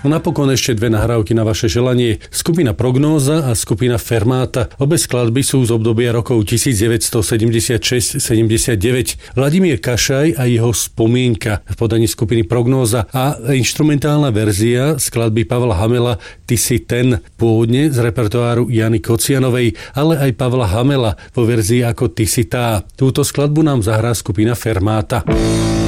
No napokon ešte dve nahrávky na vaše želanie. Skupina Prognóza a skupina Fermáta. Obe skladby sú z obdobia rokov 1976-79. Vladimír Kašaj a jeho Spomienka v podaní skupiny Prognóza a inštrumentálna verzia skladby Pavla Hamela Ty si ten, pôvodne z repertoáru Jany Kocianovej, ale aj Pavla Hamela vo verzii ako Ty si tá. Túto skladbu nám zahrá skupina Fermáta.